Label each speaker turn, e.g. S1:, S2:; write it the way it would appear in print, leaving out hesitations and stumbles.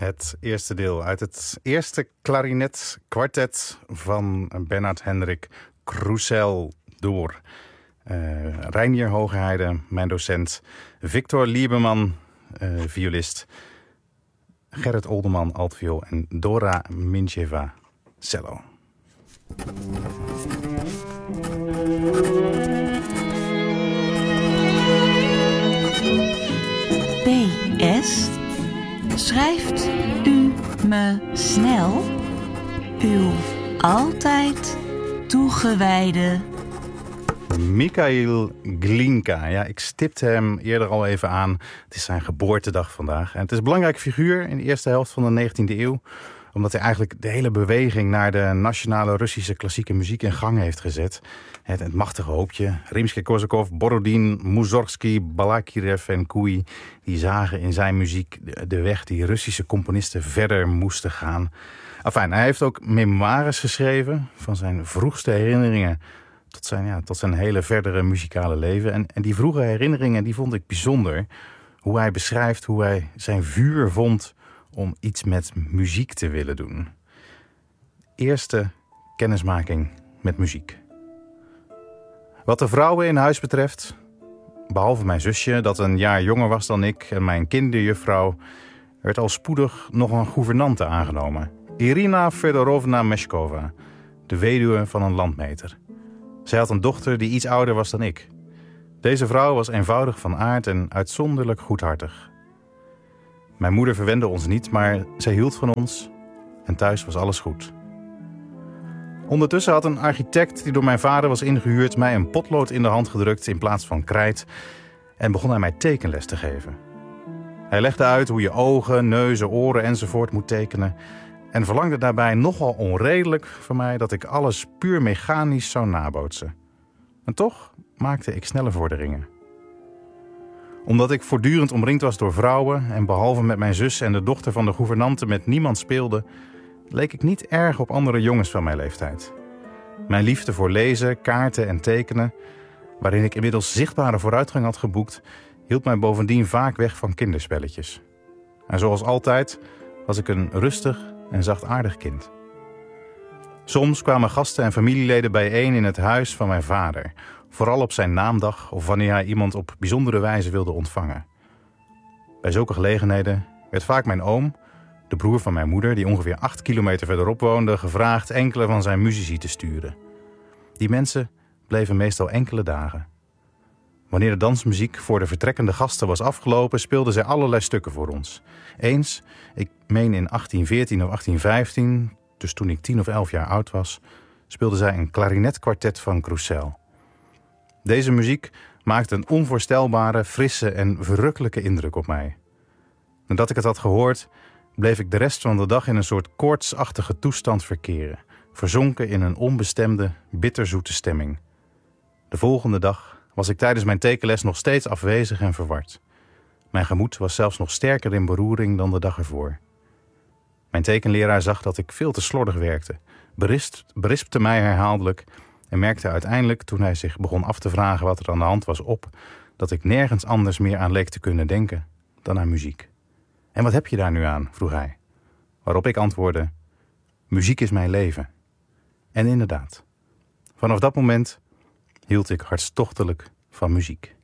S1: Het eerste deel uit het eerste klarinetskwartet van Bernard Hendrik Kroesel door Reinier Hogeheide, mijn docent, Victor Lieberman, violist, Gerrit Olderman, altviool en Dora Mincheva, cello.
S2: PS. Schrijft u me snel uw altijd toegewijde
S1: Mikhail Glinka. Ja, ik stipte hem eerder al even aan. Het is zijn geboortedag vandaag. En het is een belangrijke figuur in de eerste helft van de 19e eeuw. Omdat hij eigenlijk de hele beweging naar de nationale Russische klassieke muziek in gang heeft gezet. Het machtige hoopje. Rimsky-Korsakov, Borodin, Mussorgsky, Balakirev en Cui, die zagen in zijn muziek de weg die Russische componisten verder moesten gaan. Enfin, hij heeft ook memoires geschreven van zijn vroegste herinneringen tot zijn hele verdere muzikale leven. En die vroege herinneringen die vond ik bijzonder. Hoe hij beschrijft hoe hij zijn vuur vond om iets met muziek te willen doen. Eerste kennismaking met muziek. Wat de vrouwen in huis betreft, behalve mijn zusje dat een jaar jonger was dan ik en mijn kinderjuffrouw, werd al spoedig nog een gouvernante aangenomen. Irina Fedorovna Meshkova, de weduwe van een landmeter. Zij had een dochter die iets ouder was dan ik. Deze vrouw was eenvoudig van aard en uitzonderlijk goedhartig. Mijn moeder verwende ons niet, maar zij hield van ons en thuis was alles goed. Ondertussen had een architect die door mijn vader was ingehuurd mij een potlood in de hand gedrukt in plaats van krijt en begon hij mij tekenles te geven. Hij legde uit hoe je ogen, neuzen, oren enzovoort moet tekenen en verlangde daarbij nogal onredelijk van mij dat ik alles puur mechanisch zou nabootsen. En toch maakte ik snelle vorderingen. Omdat ik voortdurend omringd was door vrouwen en behalve met mijn zus en de dochter van de gouvernante met niemand speelde, leek ik niet erg op andere jongens van mijn leeftijd. Mijn liefde voor lezen, kaarten en tekenen, waarin ik inmiddels zichtbare vooruitgang had geboekt, hield mij bovendien vaak weg van kinderspelletjes. En zoals altijd was ik een rustig en zachtaardig kind. Soms kwamen gasten en familieleden bijeen in het huis van mijn vader, vooral op zijn naamdag of wanneer hij iemand op bijzondere wijze wilde ontvangen. Bij zulke gelegenheden werd vaak mijn oom, de broer van mijn moeder, die ongeveer 8 kilometer verderop woonde, gevraagd enkele van zijn muzici te sturen. Die mensen bleven meestal enkele dagen. Wanneer de dansmuziek voor de vertrekkende gasten was afgelopen, speelden zij allerlei stukken voor ons. Eens, ik meen in 1814 of 1815, dus toen ik 10 of 11 jaar oud was, speelden zij een klarinetkwartet van Kroesel. Deze muziek maakte een onvoorstelbare, frisse en verrukkelijke indruk op mij. Nadat ik het had gehoord, bleef ik de rest van de dag in een soort koortsachtige toestand verkeren, verzonken in een onbestemde, bitterzoete stemming. De volgende dag was ik tijdens mijn tekenles nog steeds afwezig en verward. Mijn gemoed was zelfs nog sterker in beroering dan de dag ervoor. Mijn tekenleraar zag dat ik veel te slordig werkte, berispte mij herhaaldelijk en merkte uiteindelijk, toen hij zich begon af te vragen wat er aan de hand was, op dat ik nergens anders meer aan leek te kunnen denken dan aan muziek. En wat heb je daar nu aan? Vroeg hij. Waarop ik antwoordde, muziek is mijn leven. En inderdaad, vanaf dat moment hield ik hartstochtelijk van muziek.